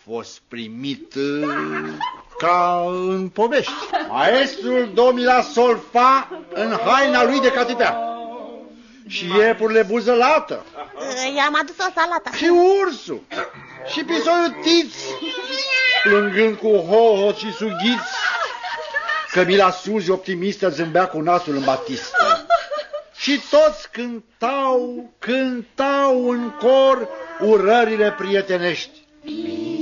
fost primit ca în povești. Maestrul domila solfa în haina lui de catitea și iepurile buzălată. I-am adus o salată. Și ursul și pisoiul Tiț, plângând cu hohot și sughiți. Cămila Suzi optimistă zâmbea cu nasul în batistă. Și toți cântau în cor urările prietenești.